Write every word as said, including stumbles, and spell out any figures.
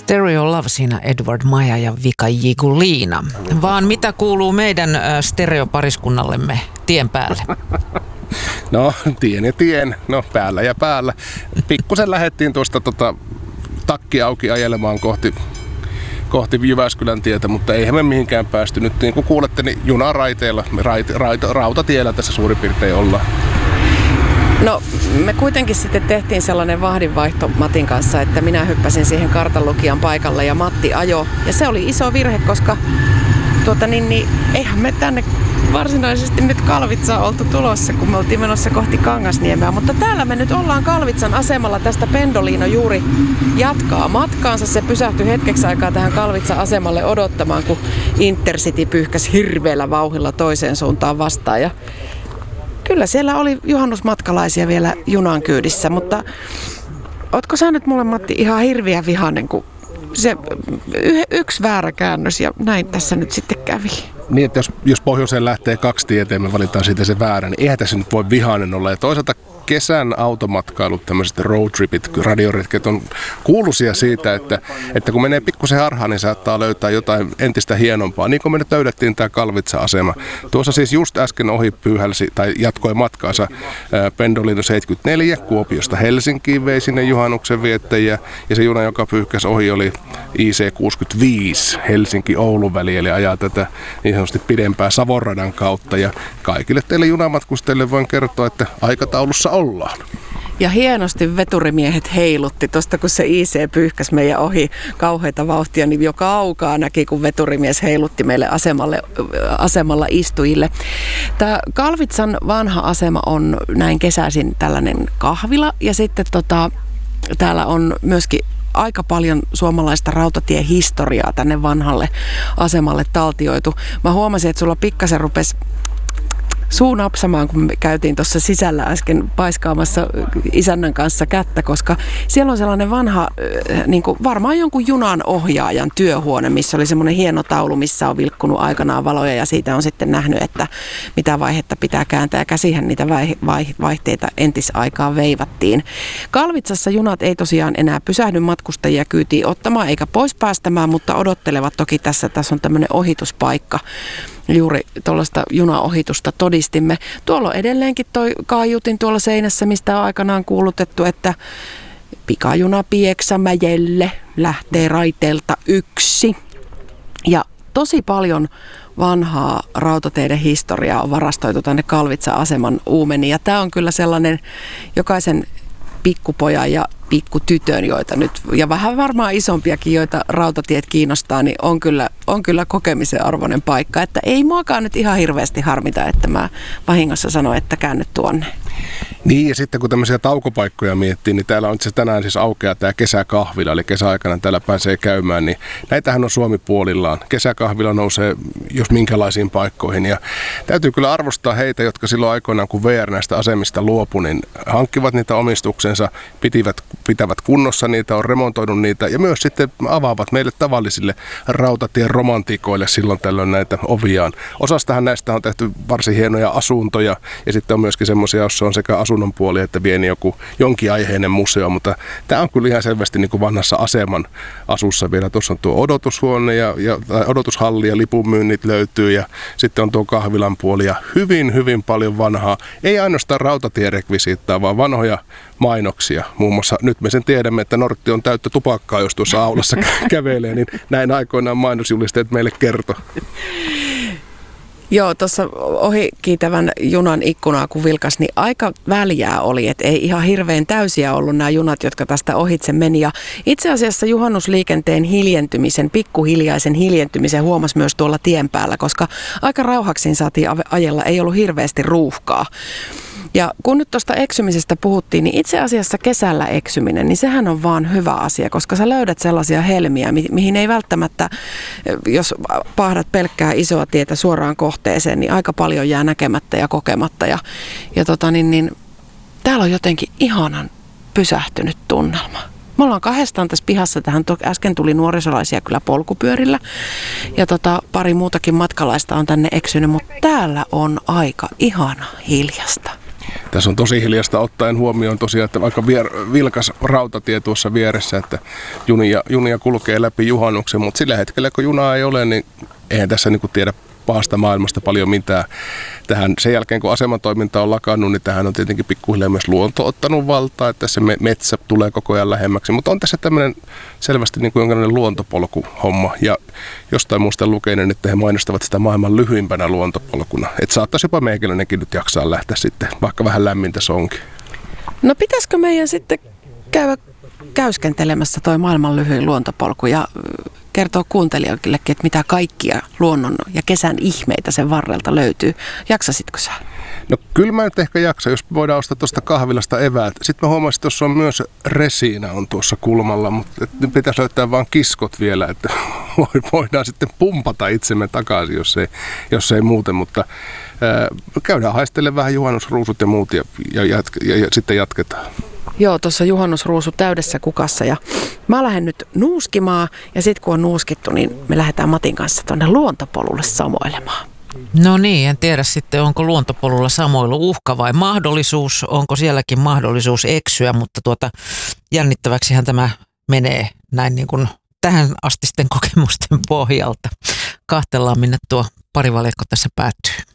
Stereo Love siinä Edward Maja ja Vika Jiguliina. Vaan mitä kuuluu meidän stereopariskunnallemme tien päälle? No, tien ja tien. No, päällä ja päällä. Pikkusen lähdettiin tuosta tota, takki auki ajelemaan kohti, kohti Jyväskylän tietä, mutta eihän me mihinkään päästy. Nyt niin kuin kuulette, niin junaraiteilla, raite, raite, rautatiellä tässä suurin piirtein ollaan. No, me kuitenkin sitten tehtiin sellainen vahdinvaihto Matin kanssa, että minä hyppäsin siihen kartanlukijan paikalle ja Matti ajo. Ja se oli iso virhe, koska tuota, niin, niin, eihän me tänne varsinaisesti nyt Kalvitsaan oltu tulossa, kun me oltiin menossa kohti Kangasniemeä. Mutta täällä me nyt ollaan Kalvitsan asemalla. Tästä Pendolino juuri jatkaa matkaansa. Se pysähtyi hetkeksi aikaa tähän Kalvitsan asemalle odottamaan, kun Intercity pyyhkäsi hirveällä vauhdilla toiseen suuntaan vastaan. Ja kyllä siellä oli juhannusmatkalaisia vielä junan kyydissä, mutta ootko sä nyt mulle, Matti, ihan hirviä vihainen, kun se y- yksi väärä käännös ja näin tässä nyt sitten kävi. Niin, että jos, jos pohjoiseen lähtee kaksi tietä ja me valitaan siitä se väärä, niin eihän tässä nyt voi vihainen olla. Ja toisaalta kesän automatkailut, tämmöiset roadtripit, radioretket on kuuluisia siitä, että, että kun menee pikkusen harhaan, niin saattaa löytää jotain entistä hienompaa. Niin kuin me nyt löydettiin tämä Kalvitsa-asema. Tuossa siis just äsken ohi pyyhälsi tai jatkoi matkaansa ää, Pendolino seitsemänkymmentäneljä Kuopiosta Helsinkiin, vei sinne juhannuksen viettäjiä. Ja se juna, joka pyyhkäsi ohi, oli I C kuusikymmentäviisi Helsinki-Oulun väli, eli ajaa tätä niin sanotusti pidempää Savonradan kautta. Ja kaikille teille junamatkustajille voin kertoa, että aikataulussa ollaan. Ja hienosti veturimiehet heilutti tuosta, kun se I C pyyhkäsi meidän ohi kauheita vauhtia, niin jo kaukaa näki, kun veturimies heilutti meille asemalle, asemalla istujille. Tämä Kalvitsan vanha asema on näin kesäisin tällainen kahvila, ja sitten tota, täällä on myöskin aika paljon suomalaista rautatiehistoriaa tänne vanhalle asemalle taltioitu. Mä huomasin, että sulla pikkasen rupesi suu napsamaan, kun me käytiin tuossa sisällä äsken paiskaamassa isännän kanssa kättä, koska siellä on sellainen vanha, niin kuin varmaan jonkun junan ohjaajan työhuone, missä oli semmoinen hieno taulu, missä on vilkkunut aikanaan valoja, ja siitä on sitten nähnyt, että mitä vaihetta pitää kääntää, ja käsihän niitä vaihteita entisaikaan veivattiin. Kalvitsassa junat ei tosiaan enää pysähdy matkustajia kyytiin ottamaan eikä pois päästämään, mutta odottelevat toki tässä. Tässä on tämmöinen ohituspaikka. Juuri tuollaista junaohitusta todistimme. Tuolla on edelleenkin toi kaiutin tuolla seinässä, mistä on aikanaan kuulutettu, että pikajuna Pieksämäelle lähtee raiteelta yksi. Ja tosi paljon vanhaa rautateiden historiaa on varastoitu tänne Kalvitsa-aseman uumeniin. Ja tämä on kyllä sellainen jokaisen pikkupojan ja pikkutytön, joita nyt, ja vähän varmaan isompiakin, joita rautatiet kiinnostaa, niin on kyllä, on kyllä kokemisen arvoinen paikka. Että ei muakaan nyt ihan hirveästi harmita, että mä vahingossa sanoin, että käänny tuonne. Niin, ja sitten kun tämmöisiä taukopaikkoja miettii, niin täällä on itse tänään siis aukeaa tämä kesäkahvila, eli kesäaikana täällä pääsee käymään, niin näitähän on Suomi puolillaan. Kesäkahvila nousee jos minkälaisiin paikkoihin, ja täytyy kyllä arvostaa heitä, jotka silloin aikoinaan, kun V R näistä asemista luopui, niin hankkivat niitä omistuksensa, pitivät, pitävät kunnossa niitä, on remontoinut niitä, ja myös sitten avaavat meille tavallisille rautatien romantiikoille silloin tällöin näitä oviaan. Osastahan näistä on tehty varsin hienoja asuntoja, ja sitten on myöskin semmoisia, joissa on sekä asunnon puoli että pieni joku jonkin aiheinen museo, mutta tämä on kyllä ihan selvästi niin kuin vanhassa aseman asussa vielä. Tuossa on tuo odotushuone ja, ja odotushalli ja lipunmyynnit löytyy, ja sitten on tuo kahvilan puoli ja hyvin, hyvin paljon vanhaa, ei ainoastaan rautatierekvisiittaa, vaan vanhoja mainoksia. Muun muassa nyt me sen tiedämme, että Nortti on täyttä tupakkaa, jos tuossa aulassa kävelee, niin näin aikoinaan mainosjulisteet meille kertoo. Joo, tuossa ohikiitävän junan ikkunaa kun vilkas, niin aika väljää oli, että ei ihan hirveän täysiä ollut nämä junat, jotka tästä ohitse meni. Ja itse asiassa juhannusliikenteen hiljentymisen, pikkuhiljaisen hiljentymisen huomasi myös tuolla tien päällä, koska aika rauhaksiin saatiin ajella, ei ollut hirveästi ruuhkaa. Ja kun nyt tuosta eksymisestä puhuttiin, niin itse asiassa kesällä eksyminen, niin sehän on vaan hyvä asia, koska sä löydät sellaisia helmiä, mi- mihin ei välttämättä, jos pahdat pelkkää isoa tietä suoraan kohteeseen, niin aika paljon jää näkemättä ja kokematta. Ja, ja tota niin, niin, täällä on jotenkin ihanan pysähtynyt tunnelma. Me ollaan kahdestaan tässä pihassa, tähän äsken tuli nuorisolaisia kyllä polkupyörillä ja tota, pari muutakin matkalaista on tänne eksynyt, mutta täällä on aika ihana hiljasta. Tässä on tosi hiljasta ottaen huomioon tosiaan, että aika vier- vilkas rautatie tuossa vieressä, että junia, junia kulkee läpi juhannuksen, mutta sillä hetkellä kun junaa ei ole, niin eihän tässä niin kuin tiedä pahasta maailmasta paljon mitään. Tähän, sen jälkeen kun asematoiminta on lakannut, niin tähän on tietenkin pikkuhiljaa myös luonto ottanut valtaa, että tässä metsä tulee koko ajan lähemmäksi, mutta on tässä tämmöinen selvästi niin kuin jonkinlainen luontopolkuhomma, ja jostain muusta lukeinen, että he mainostavat sitä maailman lyhyimpänä luontopolkuna, että saattaisi jopa meikäläinenkin nyt jaksaa lähteä sitten, vaikka vähän lämmintä se onkin. No pitäisikö meidän sitten käydä käyskentelemässä toi maailman lyhyin luontopolku ja kertoo kuuntelijoillekin, että mitä kaikkia luonnon ja kesän ihmeitä sen varrelta löytyy. Jaksasitko sä? No kyllä mä nyt ehkä jaksa, jos voidaan ostaa tuosta kahvilasta eväät. Sitten mä huomasin, että tuossa on myös resiina on tuossa kulmalla, mutta nyt pitäisi löytää vaan kiskot vielä, että voidaan sitten pumpata itsemme takaisin, jos ei, jos ei muuten. Mutta ää, käydään haistelemaan vähän juhannusruusut ja muut ja, ja, jatke, ja, ja sitten jatketaan. Joo, tuossa juhannusruusu täydessä kukassa ja mä lähden nyt nuuskimaan ja sitten kun on nuuskittu, niin me lähdetään Matin kanssa tuonne luontopolulle samoilemaan. No niin, en tiedä sitten onko luontopolulla samoilu uhka vai mahdollisuus, onko sielläkin mahdollisuus eksyä, mutta tuota jännittäväksihän tämä menee näin niin kuin tähän astisten kokemusten pohjalta. Kahtellaan minne tuo parivaljakko tässä päättyy.